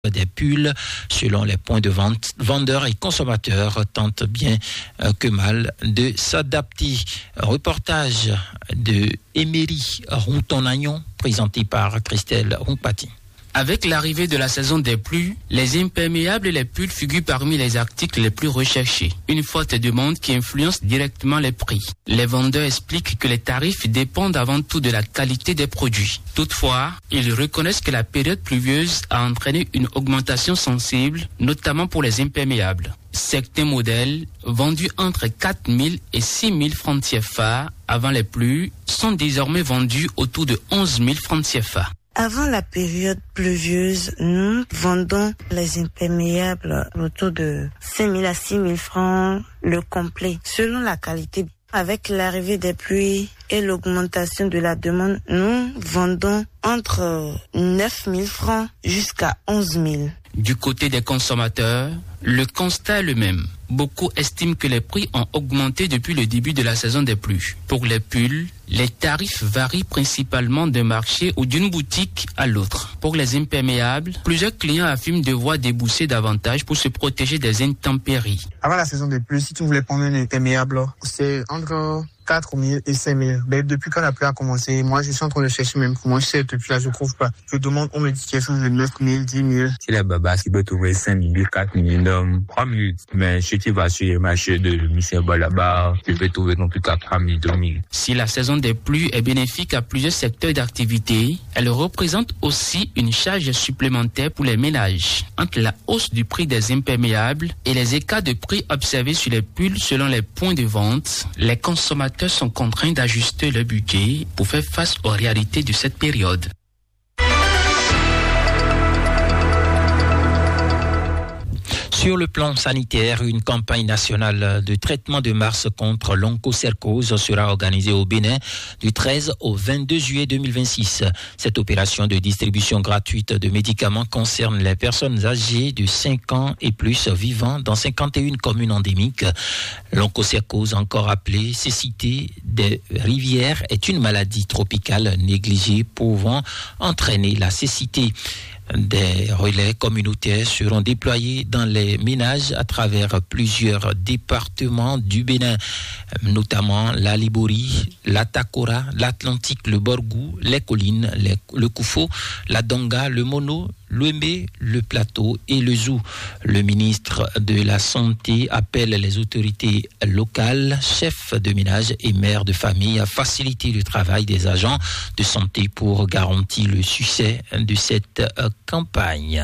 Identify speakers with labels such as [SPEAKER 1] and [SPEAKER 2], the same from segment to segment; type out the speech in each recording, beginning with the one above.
[SPEAKER 1] des pulls. Selon les points de vente, vendeurs et consommateurs tentent bien que mal de s'adapter. Reportage de Emery Routon-Agnon, présenté par Christelle Rompati.
[SPEAKER 2] Avec l'arrivée de la saison des pluies, les imperméables et les pulls figurent parmi les articles les plus recherchés. Une forte demande qui influence directement les prix. Les vendeurs expliquent que les tarifs dépendent avant tout de la qualité des produits. Toutefois, ils reconnaissent que la période pluvieuse a entraîné une augmentation sensible, notamment pour les imperméables. Certains modèles, vendus entre 4 000 et 6 000 francs CFA avant les pluies, sont désormais vendus autour de 11 000 francs CFA.
[SPEAKER 3] Avant la période pluvieuse, nous vendons les imperméables autour de 5 000 à 6 000 francs le complet, selon la qualité. Avec l'arrivée des pluies et l'augmentation de la demande, nous vendons entre 9 000 francs jusqu'à 11 000.
[SPEAKER 2] Du côté des consommateurs, le constat est le même. Beaucoup estiment que les prix ont augmenté depuis le début de la saison des pluies. Pour les pulls, les tarifs varient principalement d'un marché ou d'une boutique à l'autre. Pour les imperméables, plusieurs clients affirment devoir débourser davantage pour se protéger des intempéries.
[SPEAKER 4] Avant la saison des pluies, si tu voulais prendre un imperméable, c'est entre 4 000 et 5 000. Mais depuis quand la pluie a commencé, moi je suis en train de chercher même pour moi, je sais depuis là je trouve pas. Je demande, on me dit quelque chose de 9 000, 10 000.
[SPEAKER 5] Si les babas qui peuvent trouver 5 000, 4 000, 3 000. Mais si tu vas sur le marché de Michel là-bas, tu peux trouver non plus qu'à 3 000, 2 000.
[SPEAKER 2] Si la saison des pluies est bénéfique à plusieurs secteurs d'activité, elle représente aussi une charge supplémentaire pour les ménages. Entre la hausse du prix des imperméables et les écarts de prix observés sur les pulls selon les points de vente, les consommateurs sont contraints d'ajuster leur budget pour faire face aux réalités de cette période.
[SPEAKER 1] Sur le plan sanitaire, une campagne nationale de traitement de masse contre l'onchocercose sera organisée au Bénin du 13 au 22 juillet 2026. Cette opération de distribution gratuite de médicaments concerne les personnes âgées de 5 ans et plus vivant dans 51 communes endémiques. L'onchocercose, encore appelée cécité des rivières, est une maladie tropicale négligée pouvant entraîner la cécité. Des relais communautaires seront déployés dans les ménages à travers plusieurs départements du Bénin, notamment la Libori, la Takora, l'Atlantique, le Borgou, les collines, le Koufo, la Donga, le Mono, l'Ouémé, le Plateau et le Zou. Le ministre de la Santé appelle les autorités locales, chefs de ménage et mères de famille à faciliter le travail des agents de santé pour garantir le succès de cette campagne.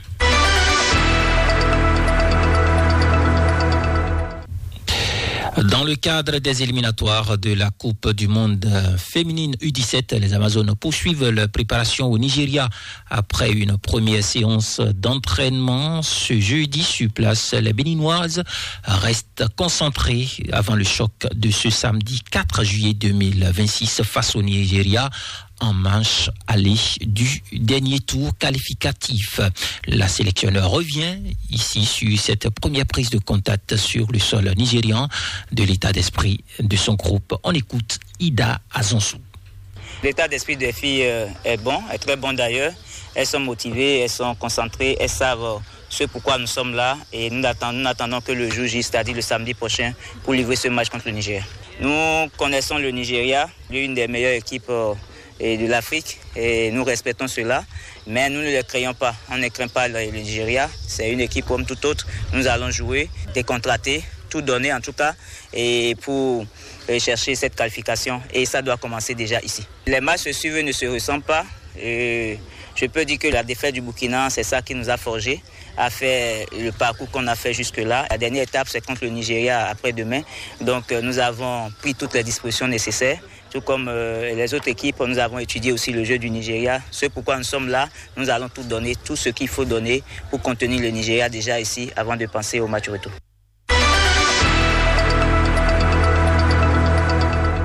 [SPEAKER 1] Dans le cadre des éliminatoires de la Coupe du Monde féminine U17, les Amazones poursuivent leur préparation au Nigeria. Après une première séance d'entraînement ce jeudi sur place, les Béninoises restent concentrées avant le choc de ce samedi 4 juillet 2026 face au Nigeria en manche aller du dernier tour qualificatif. La sélectionneur revient ici sur cette première prise de contact sur le sol nigérian, de l'état d'esprit de son groupe. On écoute Ida Azonsou.
[SPEAKER 6] L'état d'esprit des filles est bon, est très bon d'ailleurs. Elles sont motivées, elles sont concentrées, elles savent ce pourquoi nous sommes là et nous n'attendons que le jour J, c'est-à-dire le samedi prochain, pour livrer ce match contre le Niger. Nous connaissons le Nigeria, l'une des meilleures équipes de l'Afrique et nous respectons cela, mais nous ne le craignons pas. On ne craint pas le Nigeria, c'est une équipe comme toute autre. Nous allons jouer, décontracter, tout donner en tout cas, et pour chercher cette qualification, et ça doit commencer déjà ici. Les matchs se suivent ne se ressemblent pas, et je peux dire que la défaite du Burkina, c'est ça qui nous a forgé, a fait le parcours qu'on a fait jusque-là. La dernière étape, c'est contre le Nigeria après-demain, donc nous avons pris toutes les dispositions nécessaires. Tout comme les autres équipes, nous avons étudié aussi le jeu du Nigeria. C'est pourquoi nous sommes là. Nous allons tout donner, tout ce qu'il faut donner pour contenir le Nigeria déjà ici avant de penser au match retour.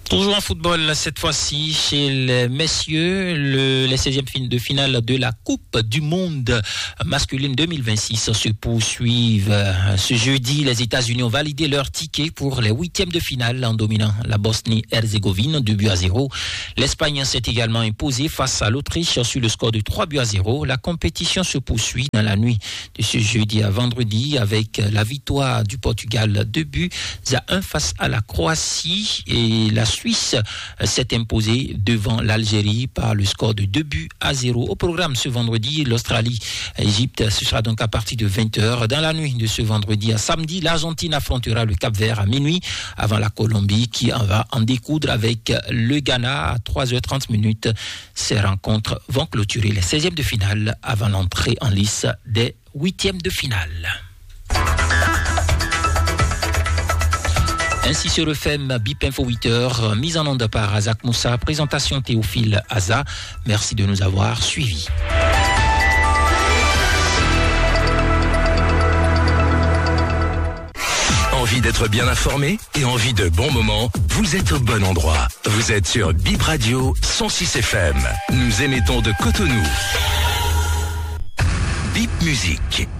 [SPEAKER 1] Toujours en football, cette fois-ci, chez les messieurs, les 16e de finale de la Coupe du Monde masculine 2026 se poursuivent. Ce jeudi, les États-Unis ont validé leur ticket pour les 8e de finale en dominant la Bosnie-Herzégovine 2-0. L'Espagne s'est également imposée face à l'Autriche sur le score de 3-0. La compétition se poursuit dans la nuit de ce jeudi à vendredi avec la victoire du Portugal 2-1 face à la Croatie, et la Suisse s'est imposée devant l'Algérie par le score de 2-0. Au programme ce vendredi, l'Australie-Égypte, ce sera donc à partir de 20h. Dans la nuit de ce vendredi à samedi, l'Argentine affrontera le Cap-Vert à minuit avant la Colombie qui va en découdre avec le Ghana à 3h30. Ces rencontres vont clôturer les 16e de finale avant l'entrée en lice des 8e de finale. Ainsi sur le FM BIP Info 8h, mise en onde par Azak Moussa, présentation Théophile Aza. Merci de nous avoir suivis.
[SPEAKER 7] Envie d'être bien informé et envie de bons moments? Vous êtes au bon endroit. Vous êtes sur BIP Radio 106 FM. Nous émettons de Cotonou. BIP Musique.